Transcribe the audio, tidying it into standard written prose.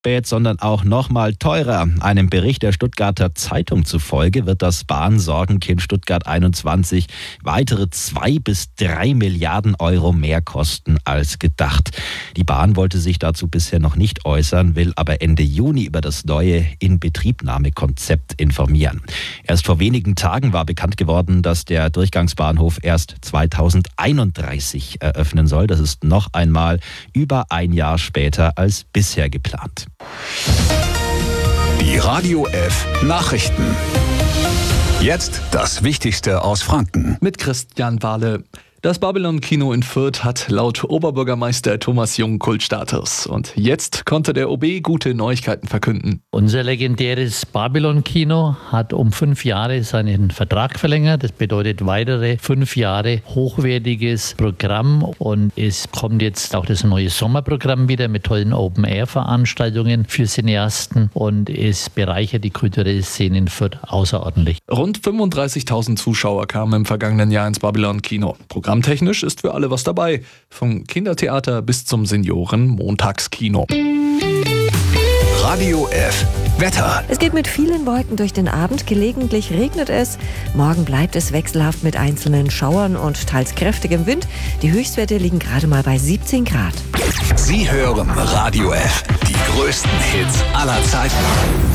spät, sondern auch nochmal teurer. Einem Bericht der Stuttgarter Zeitung zufolge wird das Bahnsorgenkind Stuttgart 21 weitere 2 bis 3 Milliarden Euro mehr kosten als gedacht. Die Bahn wollte sich dazu bisher noch nicht äußern, will aber Ende Juni über das neue Inbetriebnahmekonzept informieren. Erst vor wenigen Tagen war bekannt geworden, dass der Durchgangsbahnhof erst 2031 eröffnen soll. Das ist noch einmal über ein Jahr später als bisher geplant. Die Radio F Nachrichten. Jetzt das Wichtigste aus Franken. Mit Christian Wahle. Das Babylon-Kino in Fürth hat laut Oberbürgermeister Thomas Jung Kultstatus. Und jetzt konnte der OB gute Neuigkeiten verkünden. Unser legendäres Babylon-Kino hat um 5 Jahre seinen Vertrag verlängert. Das bedeutet weitere 5 Jahre hochwertiges Programm. Und es kommt jetzt auch das neue Sommerprogramm wieder mit tollen Open-Air-Veranstaltungen für Cineasten. Und es bereichert die kulturelle Szene in Fürth außerordentlich. Rund 35.000 Zuschauer kamen im vergangenen Jahr ins Babylon-Kino. Programmtechnisch ist für alle was dabei. Vom Kindertheater bis zum Senioren-Montagskino. Radio F Wetter. Es geht mit vielen Wolken durch den Abend. Gelegentlich regnet es. Morgen bleibt es wechselhaft mit einzelnen Schauern und teils kräftigem Wind. Die Höchstwerte liegen gerade mal bei 17 Grad. Sie hören Radio F. Die größten Hits aller Zeiten.